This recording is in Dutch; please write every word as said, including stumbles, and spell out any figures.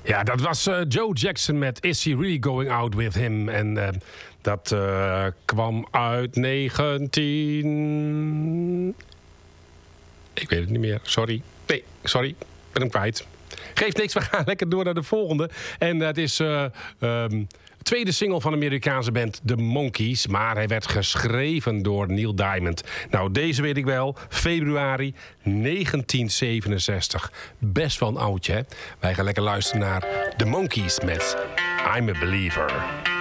Ja, dat was uh, Joe Jackson met Is He Really Going Out With Him? En uh, dat uh, kwam uit negentien... Ik weet het niet meer, sorry. Nee, sorry, ik ben hem kwijt. Geeft niks, we gaan lekker door naar de volgende. En dat is uh, um, tweede single van de Amerikaanse band The Monkees. Maar hij werd geschreven door Neil Diamond. Nou, deze weet ik wel. Februari negentien zevenenzestig. Best wel een oudje, hè? Wij gaan lekker luisteren naar The Monkees met I'm a Believer.